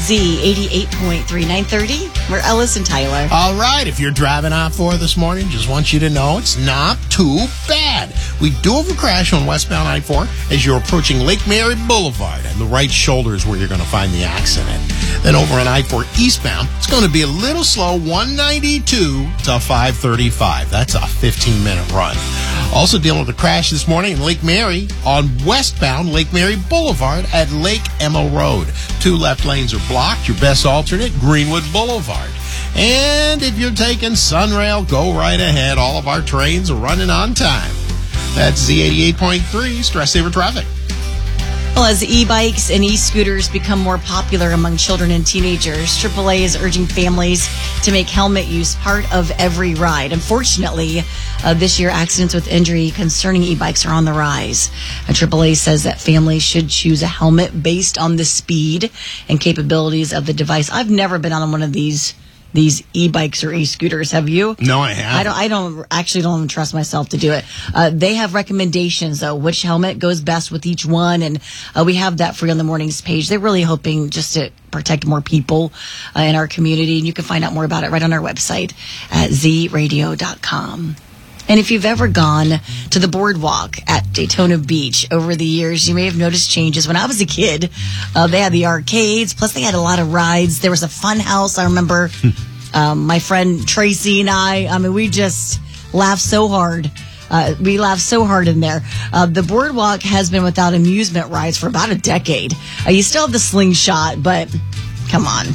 Z88.3, 930. We're Ellis and Tyler. All right, if you're driving I-4 this morning, just want you to know it's not too bad. We do have a crash on westbound I-4 as you're approaching Lake Mary Boulevard, and the right shoulder is where you're going to find the accident. Then over on I-4 eastbound, it's going to be a little slow, 192 to 535. That's a 15-minute run. Also dealing with a crash this morning in Lake Mary on westbound Lake Mary Boulevard at Lake Emma Road. 2 left lanes are blocked. Your best alternate, Greenwood Boulevard. And if you're taking Sunrail, go right ahead. All of our trains are running on time. That's Z88.3 Stress Saver Traffic. Well, as e-bikes and e-scooters become more popular among children and teenagers, AAA is urging families to make helmet use part of every ride. Unfortunately, this year, accidents with injury concerning e-bikes are on the rise. AAA says that families should choose a helmet based on the speed and capabilities of the device. I've never been on one of these e-bikes or e-scooters. Have you? No, I haven't. I don't even trust myself to do it. They have recommendations, though, which helmet goes best with each one. And we have that for you on the mornings page. They're really hoping just to protect more people in our community. And you can find out more about it right on our website at zradio.com. And if you've ever gone to the boardwalk at Daytona Beach over the years, you may have noticed changes. When I was a kid, they had the arcades, plus they had a lot of rides. There was a fun house. I remember my friend Tracy and I mean, we just laughed so hard. We laughed so hard in there. The boardwalk has been without amusement rides for about a decade. You still have the slingshot, but come on.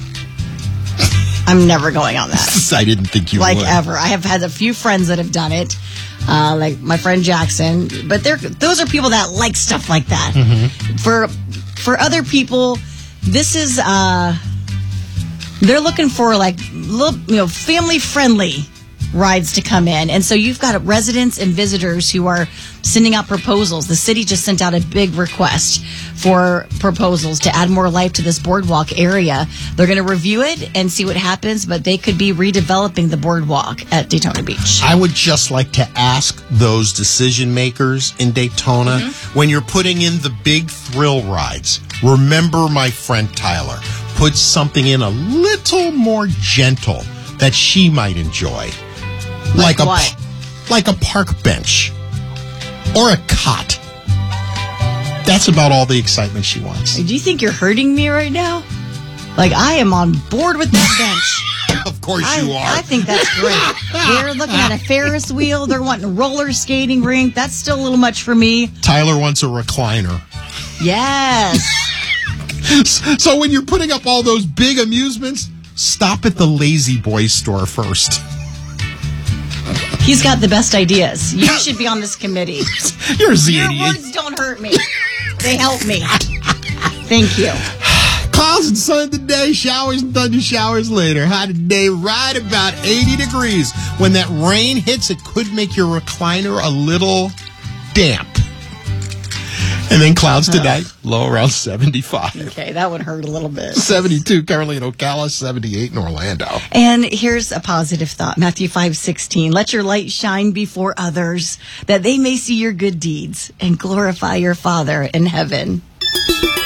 I'm never going on that. I didn't think you would. Like ever. I have had a few friends that have done it, like my friend Jackson. But those are people that like stuff like that. Mm-hmm. For other people, this is they're looking for like family friendly rides to come in. And so you've got residents and visitors who are sending out proposals. The city just sent out a big request for proposals to add more life to this boardwalk area. They're going to review it and see what happens, but they could be redeveloping the boardwalk at Daytona Beach. I would just like to ask those decision makers in Daytona, when you're putting in the big thrill rides, remember my friend Tyler. Put something in a little more gentle that she might enjoy. Like a park bench or a cot. That's about all the excitement she wants. Do you think you're hurting me right now? Like, I am on board with that bench. Of course you are. I think that's great. They're looking at a Ferris wheel. They're wanting a roller skating rink. That's still a little much for me. Tyler wants a recliner. Yes. So when you're putting up all those big amusements, stop at the Lazy Boy store first. He's got the best ideas. You should be on this committee. You're Z88. Your words don't hurt me. They help me. Thank you. Clouds and sun today, showers and thunder showers later. High today, right about 80 degrees. When that rain hits, it could make your recliner a little damp. And then clouds tonight, low around 75. Okay, that would hurt a little bit. 72 currently in Ocala, 78 in Orlando. And here's a positive thought. Matthew 5:16. Let your light shine before others, that they may see your good deeds and glorify your Father in heaven.